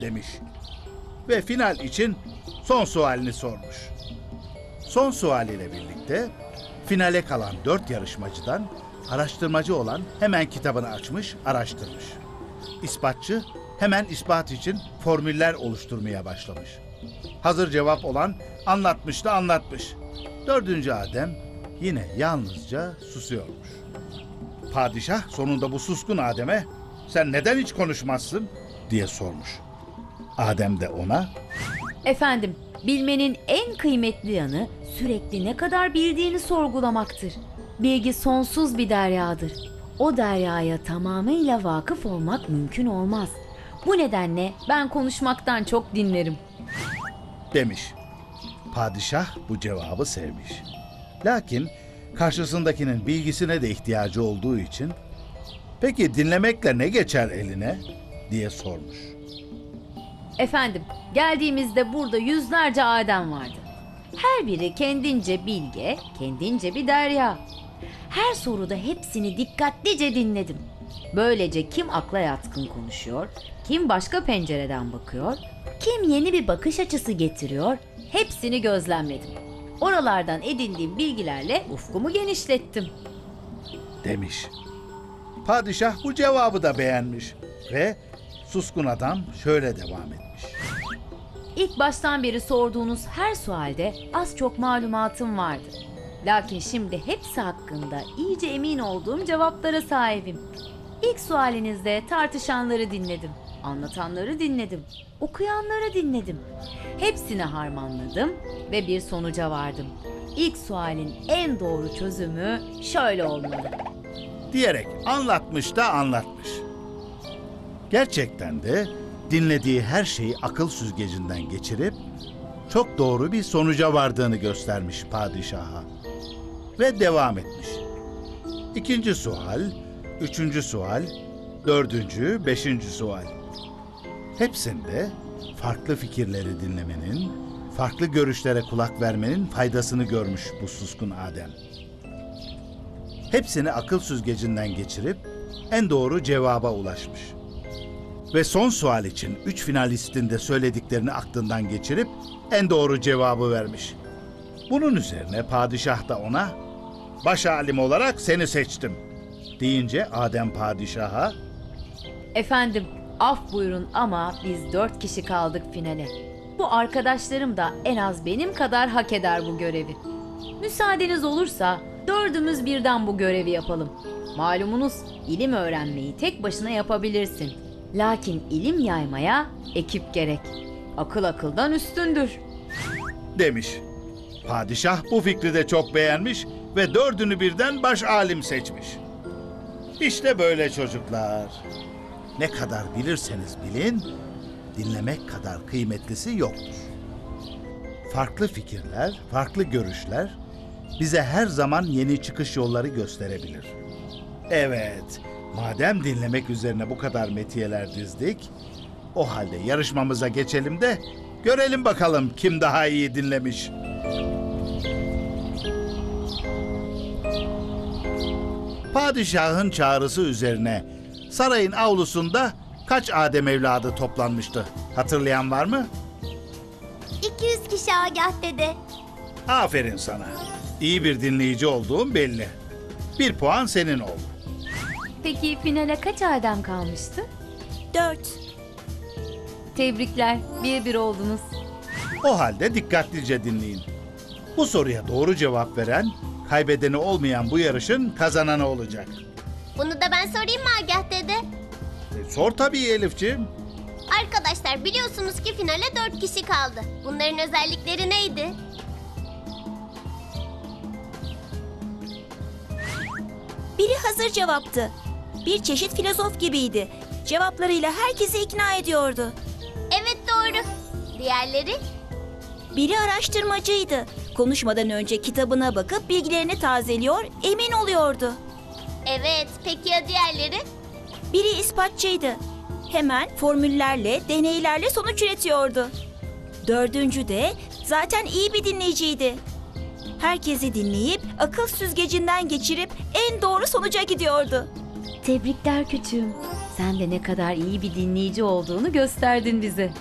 demiş. Ve final için son sualini sormuş. Son sual ile birlikte finale kalan 4 yarışmacıdan araştırmacı olan hemen kitabını açmış, araştırmış. İspatçı hemen ispat için formüller oluşturmaya başlamış. Hazır cevap olan anlatmış da anlatmış. 4. Adem yine yalnızca susuyormuş. Padişah sonunda bu suskun Adem'e "Sen neden hiç konuşmazsın?" diye sormuş. Adem de ona Efendim, bilmenin en kıymetli yanı sürekli ne kadar bildiğini sorgulamaktır. Bilgi sonsuz bir deryadır. O deryaya tamamıyla vakıf olmak mümkün olmaz. Bu nedenle ben konuşmaktan çok dinlerim. demiş. Padişah bu cevabı sevmiş. Lakin karşısındakinin bilgisine de ihtiyacı olduğu için "Peki dinlemekle ne geçer eline?" diye sormuş. Efendim, geldiğimizde burada yüzlerce Adem vardı. Her biri kendince bilge, kendince bir derya. Her soruda hepsini dikkatlice dinledim. Böylece kim akla yatkın konuşuyor, kim başka pencereden bakıyor, kim yeni bir bakış açısı getiriyor, hepsini gözlemledim. Oralardan edindiğim bilgilerle ufkumu genişlettim. Demiş. Padişah bu cevabı da beğenmiş ve suskun adam şöyle devam etmiş. İlk baştan beri sorduğunuz her sualde az çok malumatım vardı. Lakin şimdi hepsi hakkında iyice emin olduğum cevaplara sahibim. İlk sualinizde tartışanları dinledim, anlatanları dinledim, okuyanları dinledim. Hepsini harmanladım ve bir sonuca vardım. İlk sualin en doğru çözümü şöyle olmalı. Diyerek anlatmış da anlatmış. Gerçekten de dinlediği her şeyi akıl süzgecinden geçirip çok doğru bir sonuca vardığını göstermiş padişaha. Ve devam etmiş. 2. sual, 3. sual, 4. 5. sual. Hepsinde farklı fikirleri dinlemenin, farklı görüşlere kulak vermenin faydasını görmüş bu suskun Adem. Hepsini akıl süzgecinden geçirip en doğru cevaba ulaşmış. Ve son sual için 3 finalistin de söylediklerini aklından geçirip en doğru cevabı vermiş. Bunun üzerine padişah da ona "Baş alim olarak seni seçtim" deyince Adem padişaha Efendim, af buyurun ama biz 4 kişi kaldık finale. Bu arkadaşlarım da en az benim kadar hak eder bu görevi. Müsaadeniz olursa 4'ümüz birden bu görevi yapalım. Malumunuz ilim öğrenmeyi tek başına yapabilirsin. Lakin ilim yaymaya ekip gerek. Akıl akıldan üstündür. demiş. Padişah bu fikri de çok beğenmiş ve 4'ünü birden baş alim seçmiş. İşte böyle çocuklar. Ne kadar bilirseniz bilin, dinlemek kadar kıymetlisi yoktur. Farklı fikirler, farklı görüşler bize her zaman yeni çıkış yolları gösterebilir. Evet, madem dinlemek üzerine bu kadar metiyeler dizdik, o halde yarışmamıza geçelim de görelim bakalım kim daha iyi dinlemiş. Padişahın çağrısı üzerine sarayın avlusunda kaç Adem evladı toplanmıştı? Hatırlayan var mı? 200 kişi Agah dede. Aferin sana. İyi bir dinleyici olduğun belli. 1 puan senin oldu. Peki finale kaç Adem kalmıştı? 4. Tebrikler, 1-1 oldunuz. O halde dikkatlice dinleyin. Bu soruya doğru cevap veren, kaybedeni olmayan bu yarışın kazananı olacak. Bunu da ben sorayım mı Agah dede? Sor tabii Elifciğim. Arkadaşlar biliyorsunuz ki finale 4 kişi kaldı. Bunların özellikleri neydi? Biri hazır cevaptı. Bir çeşit filozof gibiydi. Cevaplarıyla herkesi ikna ediyordu. Evet doğru. Diğerleri? Biri araştırmacıydı. Konuşmadan önce kitabına bakıp bilgilerini tazeliyor, emin oluyordu. Evet. Peki ya diğerleri? Biri ispatçıydı. Hemen formüllerle, deneylerle sonuç üretiyordu. 4. de zaten iyi bir dinleyiciydi. Herkesi dinleyip akıl süzgecinden geçirip en doğru sonuca gidiyordu. Tebrikler küçüğüm. Sen de ne kadar iyi bir dinleyici olduğunu gösterdin bize.